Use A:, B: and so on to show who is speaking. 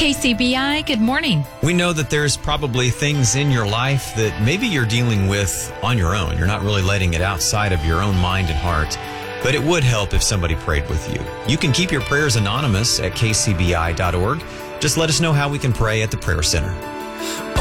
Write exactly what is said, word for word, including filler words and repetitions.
A: K C B I, good morning.
B: We know that there's probably things in your life that maybe you're dealing with on your own. You're not really letting it outside of your own mind and heart. But it would help if somebody prayed with you. You can keep your prayers anonymous at k c b i dot org. Just let us know how we can pray at the Prayer Center.